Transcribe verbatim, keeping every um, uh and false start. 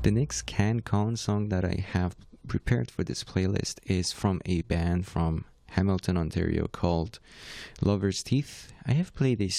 The next CanCon song that I have prepared for this playlist is from a band from Hamilton, Ontario called Lover's Teeth. I have played a